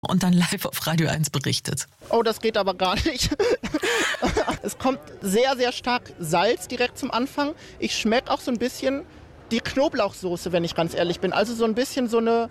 und dann live auf Radio 1 berichtet. Oh, das geht aber gar nicht. Es kommt sehr, sehr stark Salz direkt zum Anfang. Ich schmecke auch so ein bisschen die Knoblauchsoße, wenn ich ganz ehrlich bin. Also so ein bisschen so eine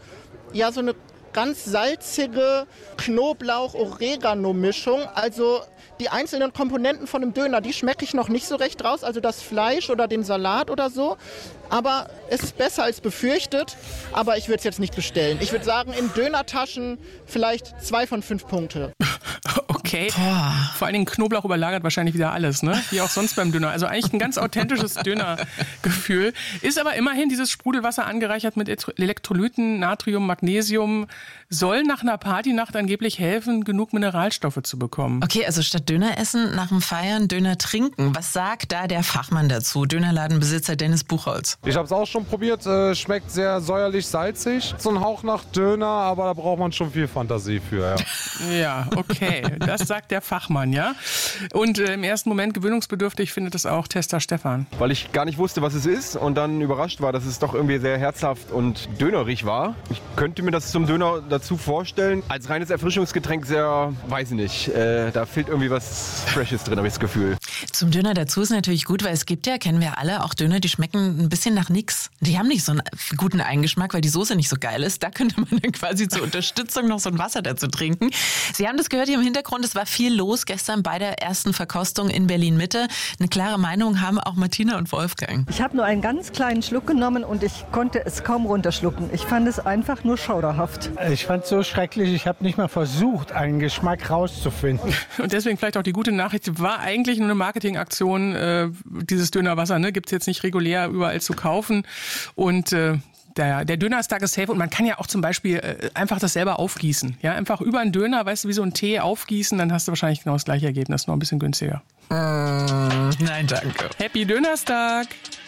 ganz salzige Knoblauch-Oregano-Mischung. Also die einzelnen Komponenten von einem Döner, die schmecke ich noch nicht so recht raus. Also das Fleisch oder den Salat oder so. Aber es ist besser als befürchtet. Aber ich würde es jetzt nicht bestellen. Ich würde sagen, in Dönertaschen vielleicht 2 von 5 Punkte. Okay. Vor allen Dingen Knoblauch überlagert wahrscheinlich wieder alles, ne? Wie auch sonst beim Döner. Also eigentlich ein ganz authentisches Dönergefühl. Ist aber immerhin dieses Sprudelwasser angereichert mit Elektrolyten, Natrium, Magnesium, soll nach einer Partynacht angeblich helfen, genug Mineralstoffe zu bekommen. Okay, also statt Döner essen, nach dem Feiern Döner trinken. Was sagt da der Fachmann dazu? Dönerladenbesitzer Dennis Buchholz. Ich habe es auch schon probiert, schmeckt sehr säuerlich, salzig. So ein Hauch nach Döner, aber da braucht man schon viel Fantasie für, ja. Ja, okay. Das sagt der Fachmann, ja. Und im ersten Moment gewöhnungsbedürftig findet es auch Tester Stefan. Weil ich gar nicht wusste, was es ist und dann überrascht war, dass es doch irgendwie sehr herzhaft und dönerig war. Ich könnte mir das zum Döner dazu vorstellen. Als reines Erfrischungsgetränk sehr, weiß ich nicht, da fehlt irgendwie was Freshes drin, habe ich das Gefühl. Zum Döner dazu ist natürlich gut, weil es gibt ja, kennen wir alle, auch Döner, die schmecken ein bisschen nach nix. Die haben nicht so einen guten Eigengeschmack, weil die Soße nicht so geil ist. Da könnte man dann quasi zur Unterstützung noch so ein Wasser dazu trinken. Sie haben das gehört hier im Hintergrund, es war viel los gestern bei der ersten Verkostung in Berlin-Mitte. Eine klare Meinung haben auch Martina und Wolfgang. Ich habe nur einen ganz kleinen Schluck genommen und ich konnte es kaum runterschlucken. Ich fand es einfach nur schauderhaft. Ich fand es so schrecklich, ich habe nicht mal versucht, einen Geschmack rauszufinden. Und deswegen vielleicht auch die gute Nachricht, war eigentlich nur eine Marketingaktion, dieses Dönerwasser, ne, gibt es jetzt nicht regulär überall zu kaufen. Und der Dönerstag ist safe und man kann ja auch zum Beispiel einfach das selber aufgießen. Ja, einfach über einen Döner, weißt du, wie so ein Tee aufgießen, dann hast du wahrscheinlich genau das gleiche Ergebnis, nur ein bisschen günstiger. Nein, danke. Happy Dönerstag!